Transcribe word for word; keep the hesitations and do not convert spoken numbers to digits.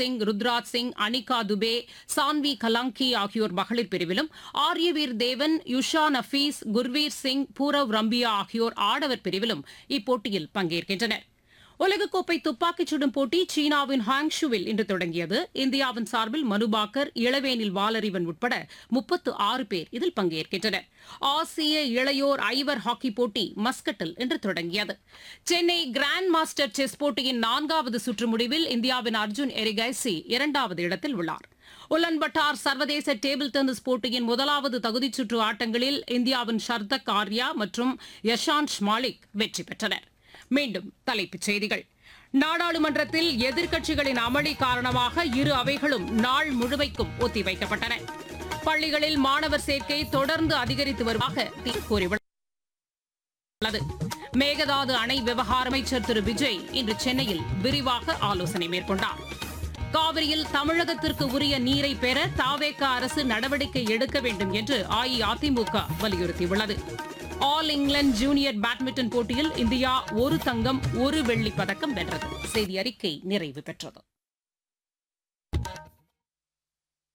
சிங், ருத்ராஜ் சிங், அனிகா துபே, சான்வி கலாங்கி ஆகியோர் மகளிர் பிரிவிலும், ஆரியவீர் தேவன், யுஷா நஃபீஸ், குர்வீர் சிங், பூரவ் ரம்பியா ஆகியோர் ஆடவர் பிரிவிலும் இப்போட்டியில் பங்கேற்கின்றனர். உலகக்கோப்பை துப்பாக்கிச் சுடும் போட்டி சீனாவின் ஹாங்ஷுவில் இன்று தொடங்கியது. இந்தியாவின் சார்பில் மனுபாக்கர், இளவேனில் வாலறிவன் உட்பட முப்பத்து ஆறு பேர் இதில் பங்கேற்கின்றனர். ஆசிய இளையோர் ஐவர் ஹாக்கி போட்டி மஸ்கட்டில் இன்று தொடங்கியது. சென்னை கிராண்ட் மாஸ்டர் செஸ் போட்டியின் நான்காவது சுற்று முடிவில் இந்தியாவின் அர்ஜுன் எரிகைசி இரண்டாவது இடத்தில் உள்ளார். உலன்பட்டார் சர்வதேச டேபிள் டென்னிஸ் போட்டியின் முதலாவது தகுதிச் சுற்று ஆட்டங்களில் இந்தியாவின் ஷர்தக் ஆர்யா மற்றும் யஷாந்த் மாலிக் வெற்றி பெற்றனர். மீண்டும் தலைப்புச் செய்திகள். நாடாளுமன்றத்தில் எதிர்க்கட்சிகளின் அமளி காரணமாக இரு அவைகளும் நாள் முழுமைக்கும் ஒத்திவைக்கப்பட்டன. பள்ளிகளில் மாணவர் சேர்க்கை தொடர்ந்து அதிகரித்து வருவதாக கூறியுள்ளது. மேகதாது அணை விவகார அமைச்சர் திரு விஜய் இன்று சென்னையில் விரிவாக ஆலோசனை மேற்கொண்டார். காவிரியில் தமிழகத்திற்கு உரிய நீரை பெற தாவேக அரசு நடவடிக்கை எடுக்க வேண்டும் என்று அஇஅதிமுக வலியுறுத்தியுள்ளது. ஆல் இங்கிலாந்து ஜூனியர் பேட்மிண்டன் போட்டியில் இந்தியா ஒரு தங்கம் ஒரு வெள்ளிப் பதக்கம் வென்றது. செய்தி அறிக்கை நிறைவு பெற்றது.